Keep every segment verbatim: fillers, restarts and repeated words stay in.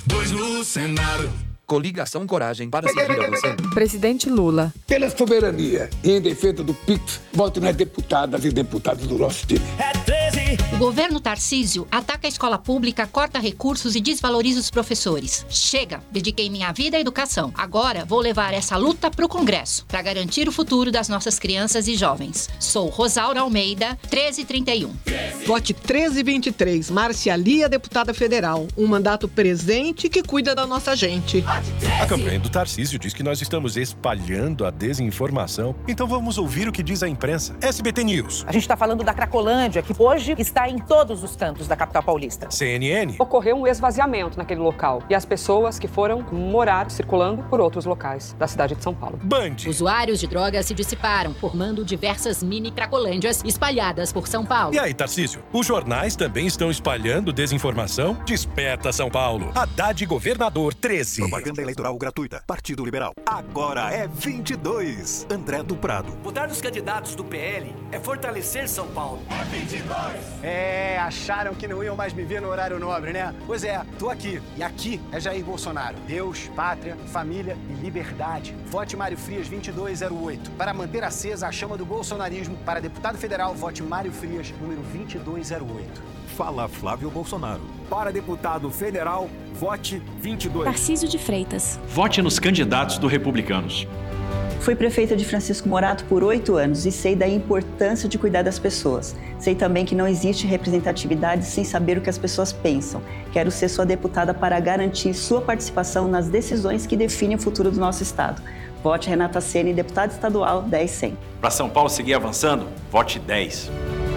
dois no Senado. Coligação Coragem para servir a você. Presidente Lula. Pela soberania e em defesa do Pix, vote nas deputadas e deputados do nosso time. É treze. O governo Tarcísio ataca a escola pública, corta recursos e desvaloriza os professores. Chega, dediquei minha vida à educação. Agora vou levar essa luta para o Congresso, para garantir o futuro das nossas crianças e jovens. Sou Rosaura Almeida, treze trinta e um. Vote treze vinte e três, Márcia Lia, deputada federal. Um mandato presente que cuida da nossa gente. A campanha do Tarcísio diz que nós estamos espalhando a desinformação. Então vamos ouvir o que diz a imprensa. S B T News. A gente está falando da Cracolândia, que hoje está em todos os cantos da capital paulista. C N N. Ocorreu um esvaziamento naquele local e as pessoas que foram morar circulando por outros locais da cidade de São Paulo. Band. Usuários de drogas se dissiparam, formando diversas mini Cracolândias espalhadas por São Paulo. E aí, Tarcísio? Os jornais também estão espalhando desinformação? Desperta, São Paulo. Haddad Governador treze. Propaganda eleitoral gratuita. Partido Liberal. Agora é vinte e dois. André do Prado. Votar nos candidatos do P L é fortalecer São Paulo. É vinte e dois. É, acharam que não iam mais me ver no horário nobre, né? Pois é, tô aqui. E aqui é Jair Bolsonaro. Deus, pátria, família e liberdade. Vote Mário Frias vinte e dois zero oito. Para manter acesa a chama do bolsonarismo, para deputado federal, vote Mário Frias, número vinte e dois zero oito. Fala Flávio Bolsonaro. Para deputado federal, vote vinte e dois. Tarcísio de Freitas. Vote nos candidatos do Republicanos. Fui prefeita de Francisco Morato por oito anos e sei da importância de cuidar das pessoas. Sei também que não existe representatividade sem saber o que as pessoas pensam. Quero ser sua deputada para garantir sua participação nas decisões que definem o futuro do nosso estado. Vote Renata Ceni, deputada estadual dez cem. Para São Paulo seguir avançando, vote dez.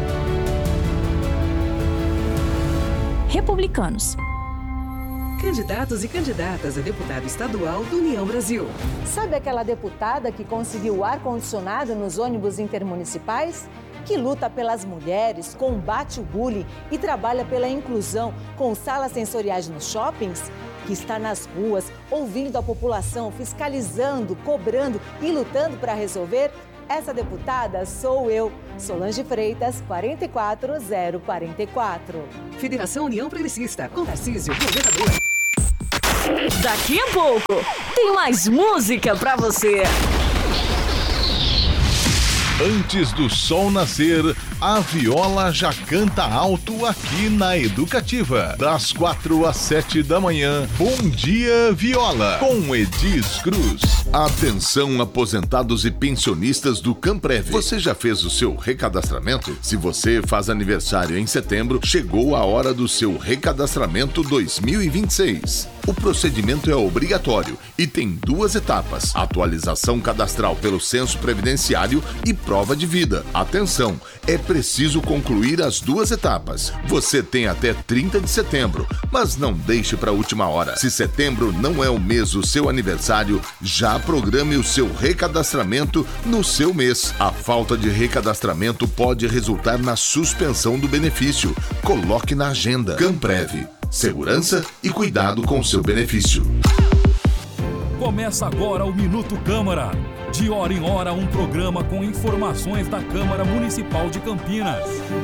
Republicanos. Candidatos e candidatas a deputado estadual do União Brasil. Sabe aquela deputada que conseguiu ar-condicionado nos ônibus intermunicipais? Que luta pelas mulheres, combate o bullying e trabalha pela inclusão com salas sensoriais nos shoppings? Que está nas ruas, ouvindo a população, fiscalizando, cobrando e lutando para resolver? Essa deputada sou eu, Solange Freitas, quarenta e quatro zero quarenta e quatro. Federação União Progressista, com Tarcísio, governador. Daqui a pouco, tem mais música pra você. Antes do sol nascer, a viola já canta alto aqui na Educativa. Das quatro às sete da manhã, Bom Dia Viola, com Edis Cruz. Atenção, aposentados e pensionistas do Camprev. Você já fez o seu recadastramento? Se você faz aniversário em setembro, chegou a hora do seu recadastramento dois mil e vinte e seis. O procedimento é obrigatório e tem duas etapas: atualização cadastral pelo censo previdenciário e prova de vida. Atenção, é preciso concluir as duas etapas. Você tem até trinta de setembro, mas não deixe para a última hora. Se setembro não é o mês do seu aniversário, já programe o seu recadastramento no seu mês. A falta de recadastramento pode resultar na suspensão do benefício. Coloque na agenda. Camprev. Segurança e cuidado com seu benefício. Começa agora o Minuto Câmara. De hora em hora, um programa com informações da Câmara Municipal de Campinas.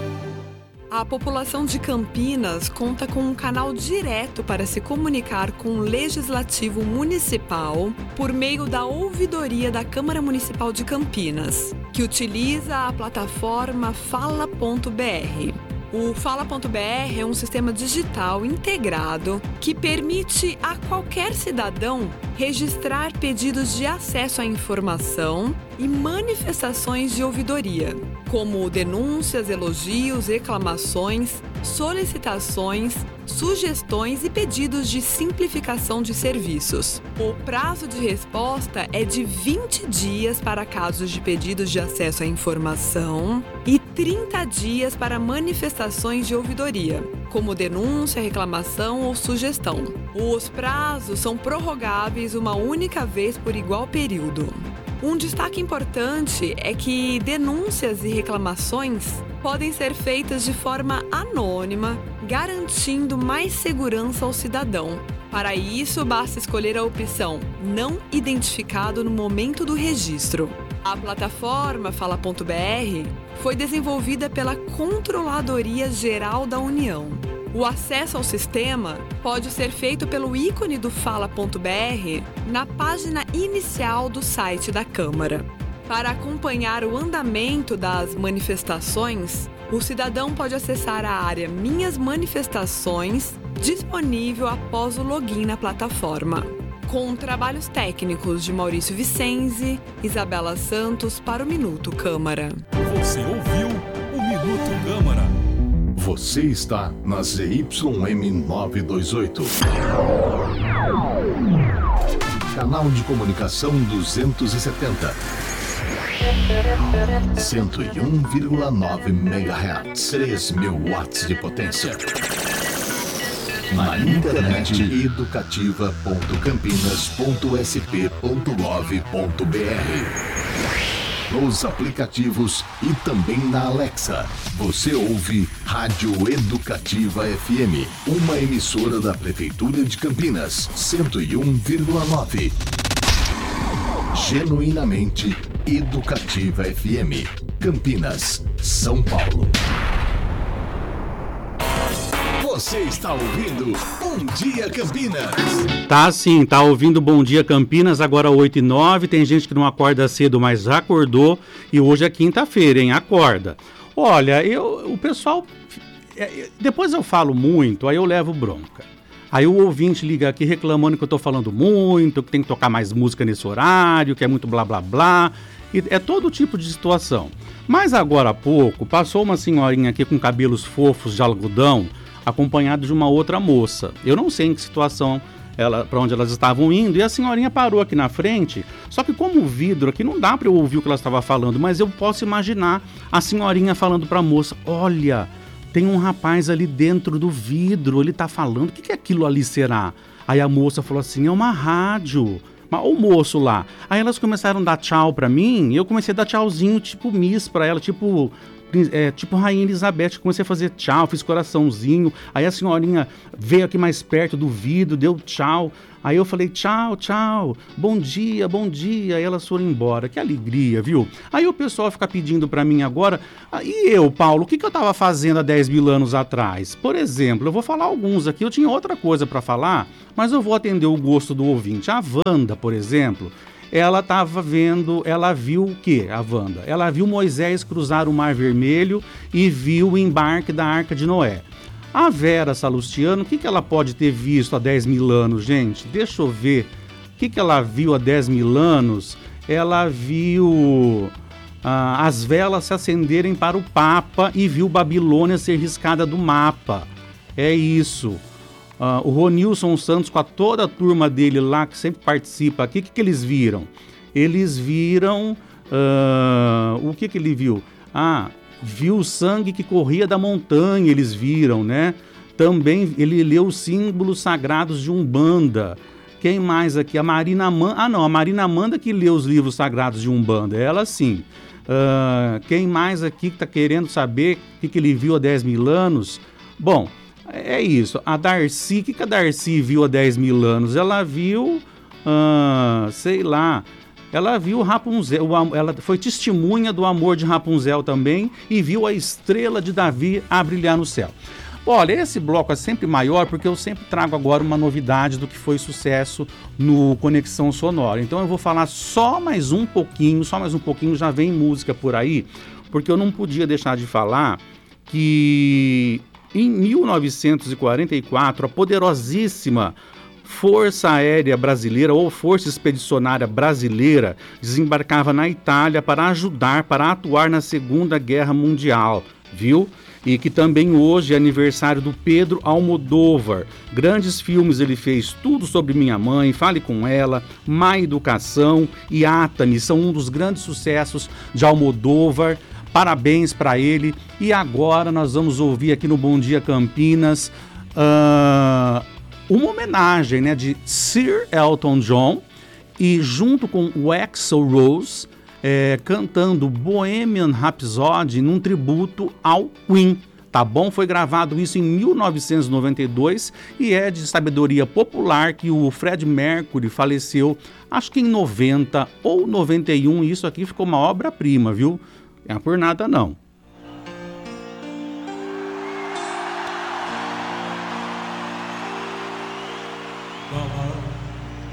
A população de Campinas conta com um canal direto para se comunicar com o Legislativo Municipal por meio da ouvidoria da Câmara Municipal de Campinas, que utiliza a plataforma fala ponto br. O fala ponto br é um sistema digital integrado que permite a qualquer cidadão registrar pedidos de acesso à informação e manifestações de ouvidoria, como denúncias, elogios, reclamações, solicitações, sugestões e pedidos de simplificação de serviços. O prazo de resposta é de vinte dias para casos de pedidos de acesso à informação e trinta dias para manifestações de ouvidoria, como denúncia, reclamação ou sugestão. Os prazos são prorrogáveis uma única vez por igual período. Um destaque importante é que denúncias e reclamações podem ser feitas de forma anônima, garantindo mais segurança ao cidadão. Para isso, basta escolher a opção Não identificado no momento do registro. A plataforma fala ponto br foi desenvolvida pela Controladoria Geral da União O acesso ao sistema pode ser feito pelo ícone do fala ponto b r na página inicial do site da Câmara. Para acompanhar o andamento das manifestações, o cidadão pode acessar a área Minhas Manifestações, disponível após o login na plataforma. Com trabalhos técnicos de Maurício Vicenzi, Isabela Santos para o Minuto Câmara. Você ouviu o Minuto Câmara. Você está na Z Y M novecentos e vinte e oito. Canal de comunicação duzentos e setenta. cento e um vírgula nove megahertz. três mil watts de potência. Na internet educativa ponto campinas ponto s p ponto gov ponto b r. Nos aplicativos e também na Alexa. Você ouve Rádio Educativa F M, uma emissora da Prefeitura de Campinas, cento e um vírgula nove. Genuinamente Educativa F M, Campinas, São Paulo. Você está ouvindo Bom Dia Campinas. Tá sim, tá ouvindo Bom Dia Campinas, agora oito e nove. Tem gente que não acorda cedo, mas já acordou. E hoje é quinta-feira, hein? Acorda. Olha, eu, o pessoal... Depois eu falo muito, aí eu levo bronca. Aí o ouvinte liga aqui reclamando que eu tô falando muito, que tem que tocar mais música nesse horário, que é muito blá blá blá. E é todo tipo de situação. Mas agora há pouco, passou uma senhorinha aqui com cabelos fofos de algodão, acompanhado de uma outra moça. Eu não sei em que situação, ela, para onde elas estavam indo, e a senhorinha parou aqui na frente, só que como o vidro aqui não dá para eu ouvir o que ela estava falando, mas eu posso imaginar a senhorinha falando para a moça, olha, tem um rapaz ali dentro do vidro, ele tá falando, o que, que aquilo ali será? Aí a moça falou assim, é uma rádio. O moço lá. Aí elas começaram a dar tchau para mim, e eu comecei a dar tchauzinho, tipo miss para ela, tipo... É, tipo Rainha Elizabeth, comecei a fazer tchau, fiz coraçãozinho, aí a senhorinha veio aqui mais perto do vidro, deu tchau, aí eu falei tchau, tchau, bom dia, bom dia, aí elas foram embora, que alegria, viu? Aí o pessoal fica pedindo pra mim agora, e eu, Paulo, o que, que eu tava fazendo há dez mil anos atrás? Por exemplo, eu vou falar alguns aqui, eu tinha outra coisa pra falar, mas eu vou atender o gosto do ouvinte. A Wanda, por exemplo, ela estava vendo, ela viu o quê, a Wanda? Ela viu Moisés cruzar o Mar Vermelho e viu o embarque da Arca de Noé. A Vera Salustiano, o que, que ela pode ter visto há dez mil anos, gente? Deixa eu ver. O que, que ela viu há dez mil anos? Ela viu ah, as velas se acenderem para o Papa e viu Babilônia ser riscada do mapa. É isso. Uh, o Ronilson Santos, com a toda a turma dele lá, que sempre participa aqui, o que, que eles viram? Eles viram... Uh, o que, que ele viu? Ah, viu o sangue que corria da montanha, eles viram, né? Também ele leu os símbolos sagrados de Umbanda. Quem mais aqui? A Marina Amanda... Ah, não, a Marina Amanda que leu os livros sagrados de Umbanda, ela sim. Uh, quem mais aqui que está querendo saber o que, que ele viu há dez mil anos? Bom... É isso, a Darcy, o que, que a Darcy viu há dez mil anos? Ela viu, uh, sei lá, ela viu Rapunzel, ela foi testemunha do amor de Rapunzel também e viu a estrela de Davi a brilhar no céu. Olha, esse bloco é sempre maior porque eu sempre trago agora uma novidade do que foi sucesso no Conexão Sonora. Então eu vou falar só mais um pouquinho, só mais um pouquinho, já vem música por aí, porque eu não podia deixar de falar que... Em mil novecentos e quarenta e quatro, a poderosíssima Força Aérea Brasileira ou Força Expedicionária Brasileira desembarcava na Itália para ajudar, para atuar na Segunda Guerra Mundial, viu? E que também hoje é aniversário do Pedro Almodóvar. Grandes filmes ele fez, Tudo Sobre Minha Mãe, Fale Com Ela, Má Educação e Átame, são um dos grandes sucessos de Almodóvar. Parabéns para ele. E agora nós vamos ouvir aqui no Bom Dia Campinas uh, uma homenagem, né, de Sir Elton John e junto com o Axl Rose é, cantando Bohemian Rhapsody num tributo ao Queen. Tá bom? Foi gravado isso em mil novecentos e noventa e dois e é de sabedoria popular que o Fred Mercury faleceu, acho que em noventa ou noventa e um, e isso aqui ficou uma obra-prima, viu? Não é por nada, não. Aham.